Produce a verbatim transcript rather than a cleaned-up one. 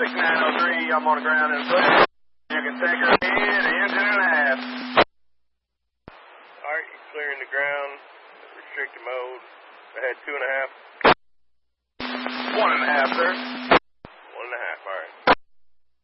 six nine oh three, I'm on the ground in foot. You can take her in, engine and a half. Alright, you're clearing the ground, restricted mode. I had two and a half. One and a half, sir.